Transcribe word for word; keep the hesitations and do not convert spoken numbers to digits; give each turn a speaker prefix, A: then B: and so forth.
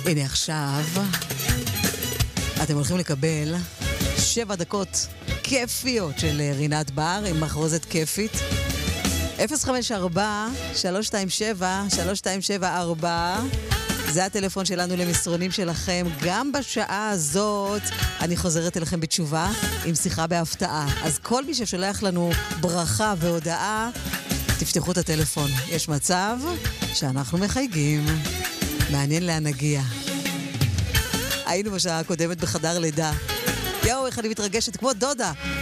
A: הנה עכשיו אתם הולכים לקבל שבע דקות כיפיות של רינת בר עם מחרוזת כיפית. אפס חמש ארבע שלוש שתיים שבע שלוש שתיים שבע ארבע זה הטלפון שלנו למסרונים שלכם. גם בשעה הזאת אני חוזרת אליכם בתשובה עם שיחה בהפתעה. אז כל מי ששולח לנו ברכה והודעה, תפתחו את הטלפון. יש מצב שאנחנו מחייגים. מעניין לאן נגיע. היינו בשעה הקודמת בחדר לידה. יאו, איך אני מתרגשת כמו דודה.